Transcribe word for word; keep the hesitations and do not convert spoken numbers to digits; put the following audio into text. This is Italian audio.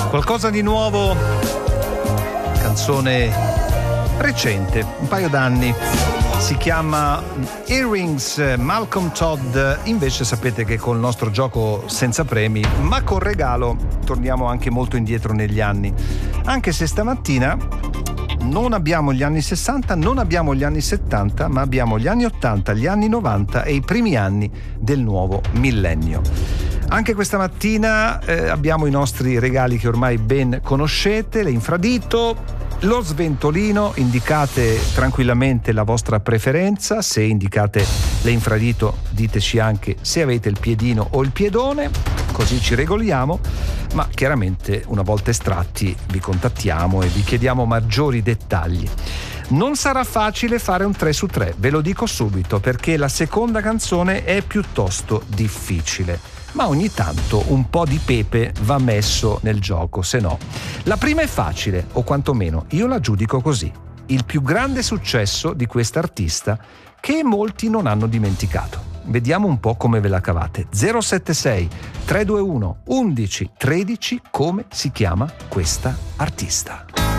Qualcosa di nuovo, canzone recente, un paio d'anni, si chiama Earrings, Malcolm Todd. Invece sapete che col nostro gioco senza premi ma con regalo torniamo anche molto indietro negli anni, anche se stamattina non abbiamo gli anni sessanta, non abbiamo gli anni settanta, ma abbiamo gli anni ottanta, gli anni novanta e i primi anni del nuovo millennio. Anche questa mattina eh, abbiamo i nostri regali che ormai ben conoscete, l'infradito, lo sventolino. Indicate tranquillamente la vostra preferenza. Se indicate l'infradito, diteci anche se avete il piedino o il piedone, così ci regoliamo. Ma chiaramente una volta estratti vi contattiamo e vi chiediamo maggiori dettagli. Non sarà facile fare un tre su tre, ve lo dico subito, perché la seconda canzone è piuttosto difficile. Ma ogni tanto un po' di pepe va messo nel gioco, se no. La prima è facile, o quantomeno io la giudico così. Il più grande successo di quest'artista che molti non hanno dimenticato. Vediamo un po' come ve la cavate. zero sette sei tre due uno uno uno uno tre zero, come si chiama questa artista?